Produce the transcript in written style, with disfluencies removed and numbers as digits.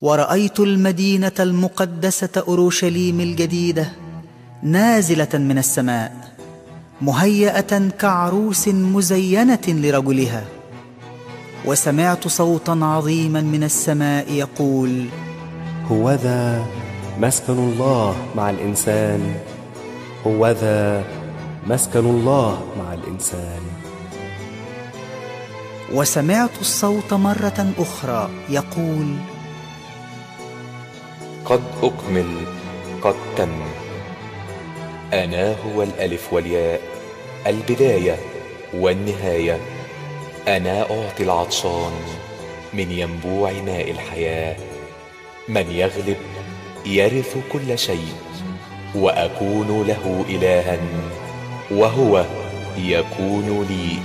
ورأيت المدينة المقدسة أورشليم الجديدة نازلة من السماء مهيئة كعروس مزينة لرجلها. وسمعت صوتا عظيما من السماء يقول: هوذا مسكن الله مع الإنسان، هوذا مسكن الله مع الإنسان. وسمعت الصوت مرة أخرى يقول: قد أكمل، قد تم. أنا هو الألف والياء، البداية والنهاية. أنا أعطي العطشان من ينبوع ماء الحياة. من يغلب يرث كل شيء، وأكون له إلها وهو يكون لي